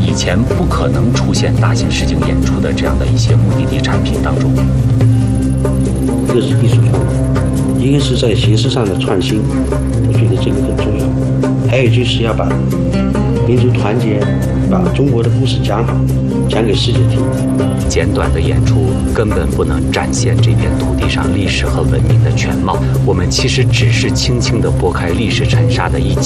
以前不可能出现大型实景演出的这样的一些目的地产品当中。 一个是艺术创作，一个是在形式上的创新，我觉得这个很重要。还有就是要把民族团结，把中国的故事讲好，讲给世界听。 简短的演出根本不能展现这片土地上历史和文明的全貌，我们其实只是轻轻地拨开历史尘沙的一角。